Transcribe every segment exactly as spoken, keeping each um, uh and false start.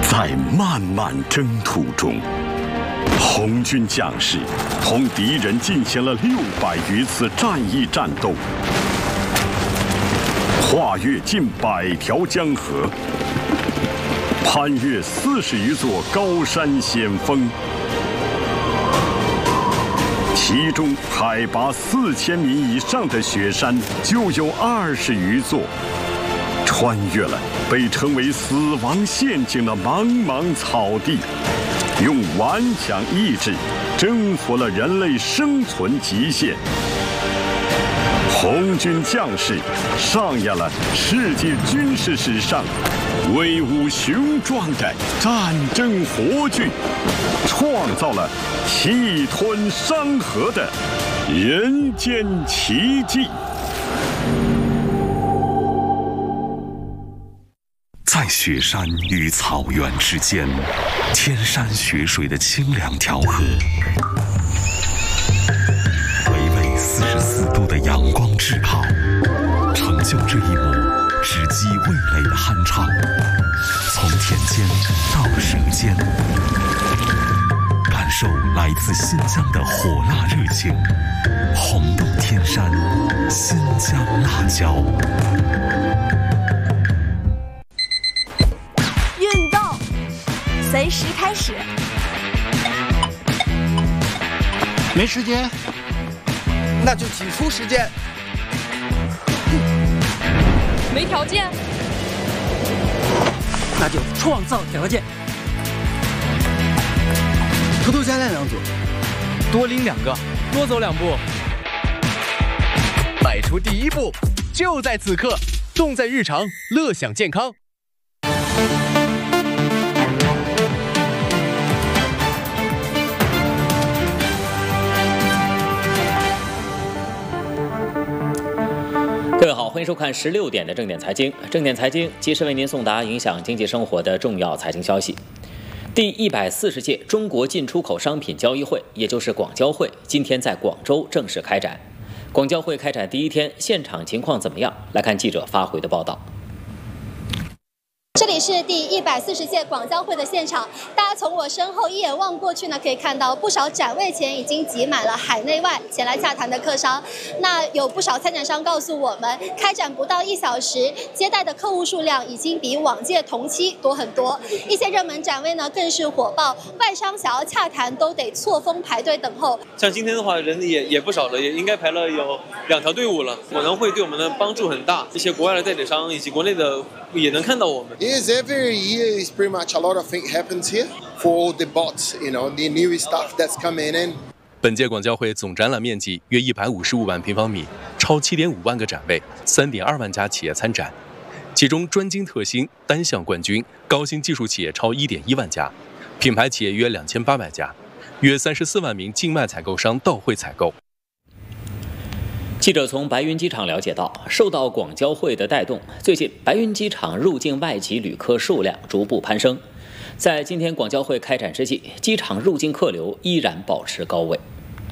在漫漫征途中，红军将士同敌人进行了六百余次战役战斗，跨越近百条江河，攀越四十余座高山险峰，其中海拔四千米以上的雪山就有二十余座，穿越了被称为死亡陷阱的茫茫草地，用顽强意志征服了人类生存极限。红军将士上演了世界军事史上威武雄壮的战争活剧，创造了气吞山河的人间奇迹。 在雪山与草原之间，天山雪水的清凉调和，微微四十四度的阳光炙烤，成就这一幕直击味蕾的酣畅。从田间到舌尖，感受来自新疆的火辣热情，红豆天山，新疆辣椒。 运动，随时开始。 没时间， 那就挤出时间。 没条件， 那就创造条件。 偷偷加练两组， 多拎两个，多走两步。 迈出第一步，就在此刻，动在日常，乐享健康。 各位好，欢迎收看十六点的正点财经。正点财经及时为您送达影响经济生活的重要财经消息。第一百四十届中国进出口商品交易会，也就是广交会，今天在广州正式开展。广交会开展第一天，现场情况怎么样？来看记者发回的报道。 这里是第一百四十届广交会的现场，大家从我身后一眼望过去呢，可以看到不少展位前已经挤满了海内外前来洽谈的客商。那有不少参展商告诉我们，开展不到一小时，接待的客户数量已经比往届同期多很多。一些热门展位呢更是火爆，外商想要洽谈都得错峰排队等候。 像今天的话，人也也不少了，也应该排了有两条队伍了。可能会对我们的帮助很大，一些国外的代理商以及国内的也能看到我们。 Yes, every year is pretty much a lot of things happens here for all the bots, you know, the new stuff that's coming in. 本届广交会总展览面积约一百五十五万平方米，超七点五万个展位，三点二万家企业参展，其中专精特新、单项冠军、高新技术企业超一点一万家，品牌企业约两千八百家，约三十四万名境外采购商到会采购。 记者从白云机场了解到，受到广交会的带动，最近白云机场入境外籍旅客数量逐步攀升。在今天广交会开展之际，机场入境客流依然保持高位。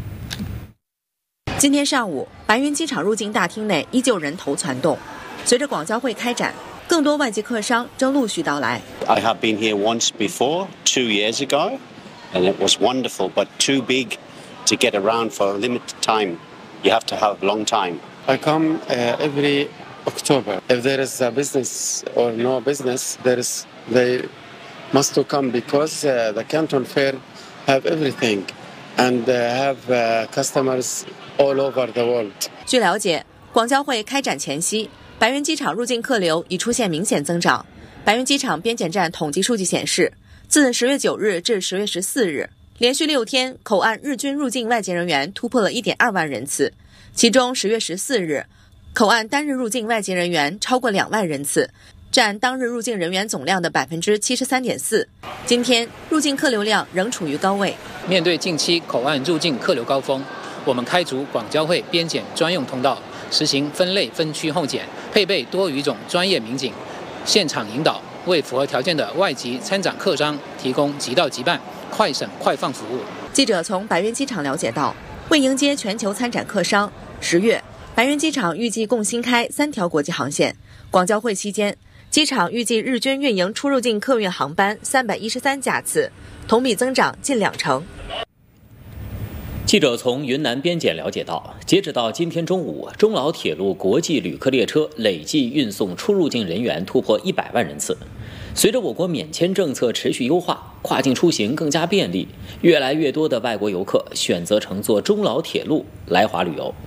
今天上午，白云机场入境大厅内依旧人头攒动。随着广交会开展，更多外籍客商正陆续到来。 I have been here once before, two years ago, and it was wonderful, but too big to get around for a limited time.You have to have a long time. I come uh, every October. If there is a business or no business, there is they must to come because uh, the Canton Fair have everything and uh, have uh, customers all over the world. 据了解，广交会开展前夕，白云机场入境客流已出现明显增长。白云机场边检站统计数据显示，自十月九日至十月十四日。连续六天，口岸日均入境外籍人员突破了 一点二万人次，其中十月十四日，口岸单日入境外籍人员超过两万人次，占当日入境人员总量的 百分之七十三点四。今天入境客流量仍处于高位。 面对近期口岸入境客流高峰，我们开除广交会边检专用通道，实行分类分区候检，配备多语种专业民警，现场引导，为符合条件的外籍参展客商提供即到即办、快审快放服务。 记者从白云机场了解到，为迎接全球参展客商，十月白云机场预计共新开三条国际航线。广交会期间， 机场预计日均运营出入境客运航班三百一十三架次，同比增长近两成。 记者从云南边检了解到，截止到今天中午，中老铁路国际旅客列车累计运送出入境人员突破一百万人次。随着我国免签政策持续优化，跨境出行更加便利，越来越多的外国游客选择乘坐中老铁路来华旅游。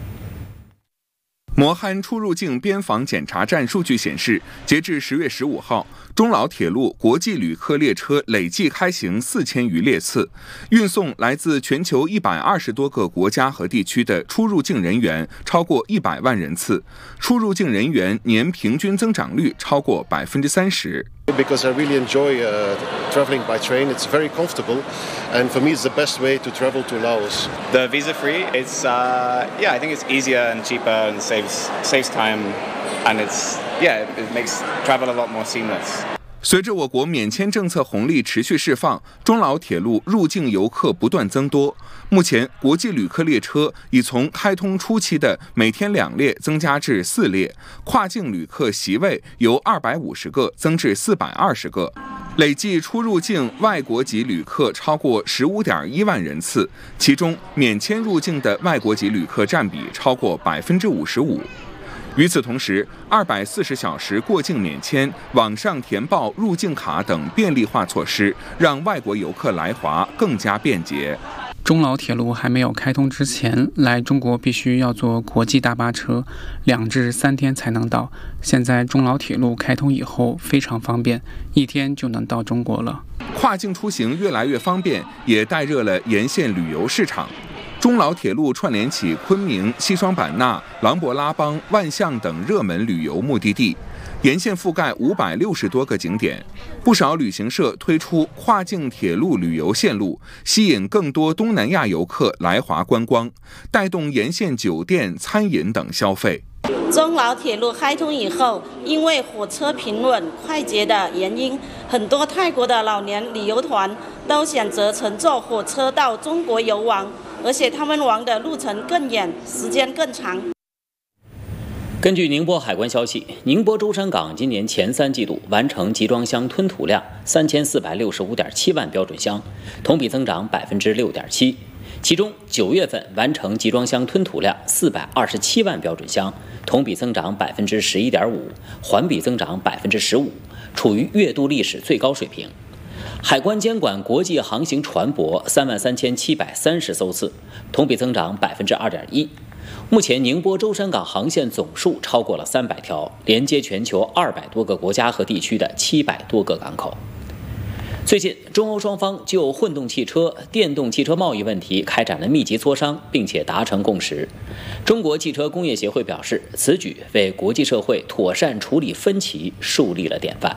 磨憨出入境边防检查站数据显示，截至十月十五号，中老铁路国际旅客列车累计开行四千余列次，运送来自全球一百二十多个国家和地区的出入境人员超过一百万人次，出入境人员年平均增长率超过百分之三十。 Because I really enjoy uh, traveling by train. It's very comfortable, and for me, it's the best way to travel to Laos. The visa-free, it's uh, yeah, I think it's easier and cheaper and saves saves time, and it's yeah, it makes travel a lot more seamless. 随着我国免签政策红利持续释放，中老铁路入境游客不断增多。目前，国际旅客列车已从开通初期的每天两列增加至四列，跨境旅客席位由二百五十个增至四百二十个，累计出入境外国籍旅客超过十五点一万人次，其中免签入境的外国籍旅客占比超过百分之五十五。与此同时，二百四十小时过境免签、网上填报入境卡等便利化措施，让外国游客来华更加便捷。 中老铁路还没有开通之前，来中国必须要坐国际大巴车，两至三天才能到。现在中老铁路开通以后非常方便，一天就能到中国了。 跨境出行越来越方便，也带热了沿线旅游市场。中老铁路串联起昆明、西双版纳、琅勃拉邦、万象等热门旅游目的地，沿线覆盖五百六十多个景点。不少旅行社推出跨境铁路旅游线路，吸引更多东南亚游客来华观光，带动沿线酒店、餐饮等消费。 中老铁路开通以后，因为火车平稳快捷的原因，很多泰国的老年旅游团都选择乘坐火车到中国游玩，而且他们玩的路程更远，时间更长。 根据宁波海关消息，宁波舟山港今年前三季度完成集装箱吞吐量三千四百六十五点七万标准箱，同比增长百分之六点七。其中九月份完成集装箱吞吐量四百二十七万标准箱，同比增长百分之十一点五，环比增长百分之十五，处于月度历史最高水平。海关监管国际航行船舶三万三千七百三十艘次，同比增长百分之二点一。目前，宁波舟山港航线总数超过了三百条，连接全球二百多个国家和地区的七百多个港口。最近，中欧双方就混动汽车、电动汽车贸易问题开展了密集磋商，并且达成共识。中国汽车工业协会表示，此举为国际社会妥善处理分歧树立了典范。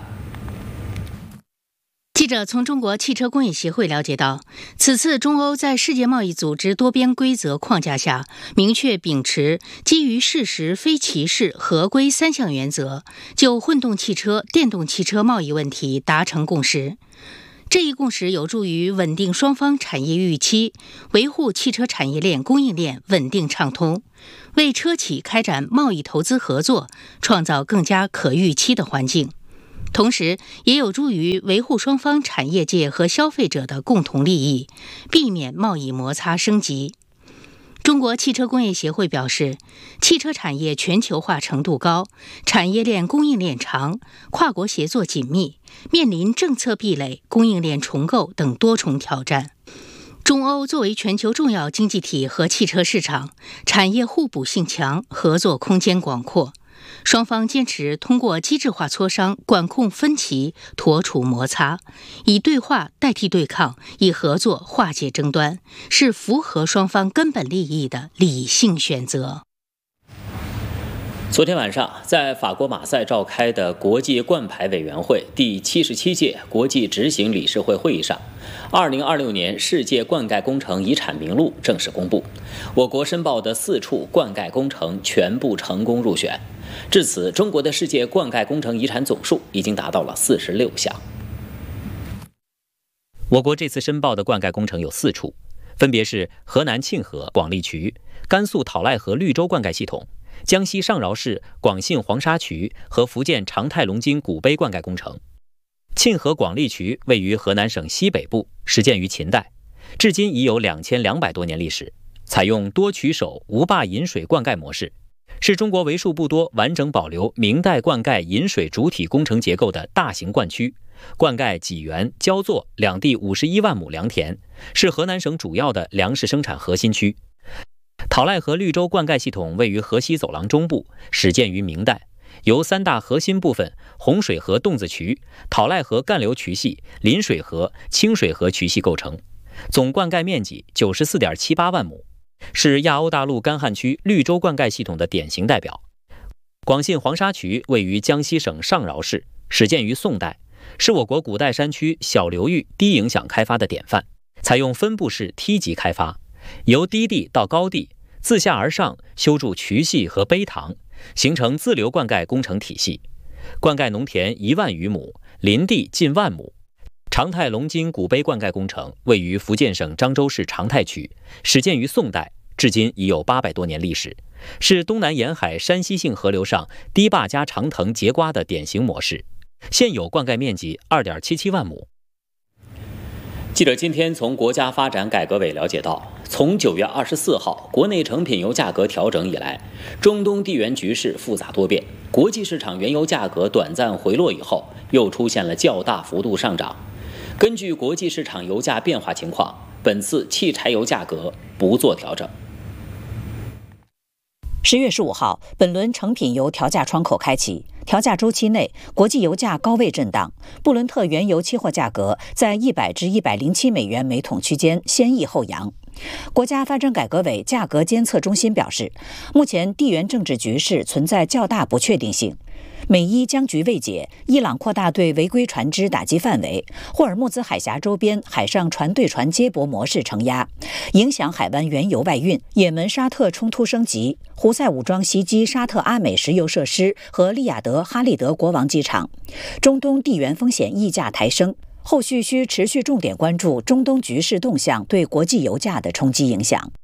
记者从中国汽车工业协会了解到，此次中欧在世界贸易组织多边规则框架下，明确秉持基于事实非歧视合规三项原则，就混动汽车、电动汽车贸易问题达成共识。这一共识有助于稳定双方产业预期，维护汽车产业链供应链稳定畅通，为车企开展贸易投资合作创造更加可预期的环境。同时，也有助于维护双方产业界和消费者的共同利益，避免贸易摩擦升级。中国汽车工业协会表示，汽车产业全球化程度高，产业链供应链长，跨国协作紧密，面临政策壁垒、供应链重构等多重挑战。中欧作为全球重要经济体和汽车市场，产业互补性强，合作空间广阔。双方坚持通过机制化磋商管控分歧，妥处摩擦，以对话代替对抗，以合作化解争端，是符合双方根本利益的理性选择。 昨天晚上，在法国马赛召开的国际冠牌委员会第七十七届国际执行理事会会议上，二零二六年世界灌溉工程遗产名录正式公布，我国申报的四处灌溉工程全部成功入选。至此，中国的世界灌溉工程遗产总数已经达到了四十六项。 我国这次申报的灌溉工程有四处，分别是河南沁河广利渠、甘肃讨赖河绿洲灌溉系统、 江西上饶市广信黄沙渠和福建长泰龙津古碑灌溉工程。沁河广利渠位于河南省西北部，始建于秦代，至今已有两千两百多年历史，采用多渠手无坝引水灌溉模式，是中国为数不多完整保留明代灌溉引水主体工程结构的大型灌区，灌溉济源、焦作两地五十一万亩良田，是河南省主要的粮食生产核心区。讨赖河绿洲灌溉系统位于河西走廊中部，始建于明代，由三大核心部分洪水河洞子渠、讨赖河干流渠系、临水河、清水河渠系构成，总灌溉面积 九十四点七八万亩，是亚欧大陆干旱区绿洲灌溉系统的典型代表。广信黄沙渠位于江西省上饶市，始建于宋代，是我国古代山区小流域低影响开发的典范，采用分布式梯级开发，由低地到高地，自下而上修筑渠系和碑堂，形成自流灌溉工程体系，灌溉农田一万余亩，林地近万亩。长泰龙津古碑灌溉工程位于福建省漳州市长泰区，始建于宋代，至今已有八百多年历史，是东南沿海山西性河流上堤坝加长藤节瓜的典型模式，现有灌溉面积 二点七七万亩。 记者今天从国家发展改革委了解到，从九月二十四号国内成品油价格调整以来，中东地缘局势复杂多变，国际市场原油价格短暂回落以后，又出现了较大幅度上涨。根据国际市场油价变化情况，本次汽柴油价格不做调整。 十月十五号，本轮成品油调价窗口开启，调价周期内，国际油价高位震荡，布伦特原油期货价格在一百至一百零七美元每桶区间先抑后扬。国家发展改革委价格监测中心表示，目前地缘政治局势存在较大不确定性，美伊僵局未解，伊朗扩大对违规船只打击范围，霍尔木兹海峡周边海上船对船接驳模式承压，影响海湾原油外运。也门沙特冲突升级，胡塞武装袭击沙特阿美石油设施和利雅得哈利德国王机场，中东地缘风险溢价抬升。后续需持续重点关注中东局势动向对国际油价的冲击影响。